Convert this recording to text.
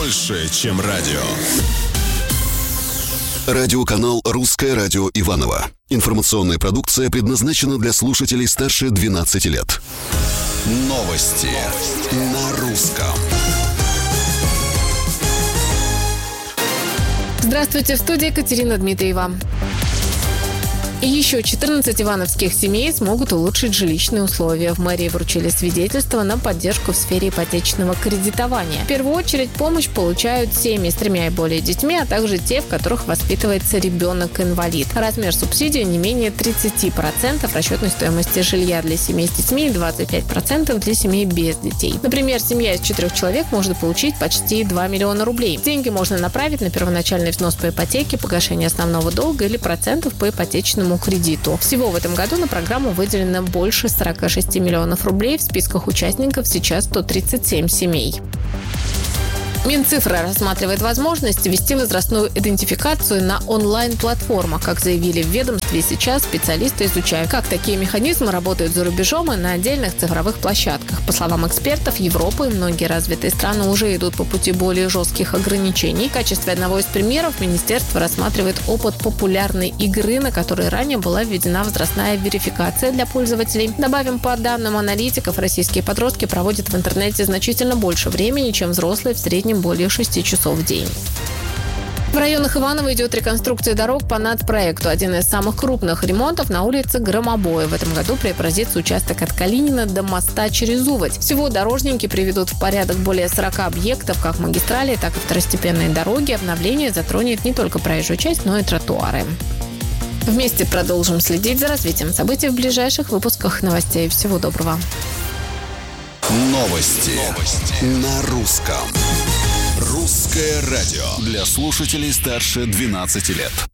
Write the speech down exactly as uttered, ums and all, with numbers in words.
больше, чем радио. Радиоканал «Русское радио Иваново». Информационная продукция предназначена для слушателей старше двенадцати лет. Новости на русском. Здравствуйте, в студии Екатерина Дмитриева. Еще четырнадцать ивановских семей смогут улучшить жилищные условия. В мэрии вручили свидетельство на поддержку в сфере ипотечного кредитования. В первую очередь помощь получают семьи с тремя и более детьми, а также те, в которых воспитывается ребенок-инвалид. Размер субсидии не менее тридцати процентов расчетной стоимости жилья для семей с детьми и двадцати пяти процентов для семей без детей. Например, семья из четырех человек может получить почти два миллиона рублей. Деньги можно направить на первоначальный взнос по ипотеке, погашение основного долга или процентов по ипотечному кредиту. Всего в этом году на программу выделено больше сорока шести миллионов рублей. В списках участников сейчас сто тридцать семь семей. Минцифра рассматривает возможность ввести возрастную идентификацию на онлайн-платформах. Как заявили в ведомстве, сейчас специалисты изучают, как такие механизмы работают за рубежом и на отдельных цифровых площадках. По словам экспертов, Европа и многие развитые страны уже идут по пути более жестких ограничений. В качестве одного из примеров министерство рассматривает опыт популярной игры, на которой ранее была введена возрастная верификация для пользователей. Добавим, по данным аналитиков, российские подростки проводят в интернете значительно больше времени, чем взрослые, в среднем более шести часов в день. В районах Иваново идет реконструкция дорог по нацпроекту. Один из самых крупных ремонтов на улице Громобоя. В этом году преобразится участок от Калинина до моста через Уводь. Всего дорожники приведут в порядок более сорока объектов, как магистрали, так и второстепенные дороги. Обновление затронет не только проезжую часть, но и тротуары. Вместе продолжим следить за развитием событий в ближайших выпусках новостей. Всего доброго. Новости, Новости. на русском. Русское радио для слушателей старше двенадцати лет.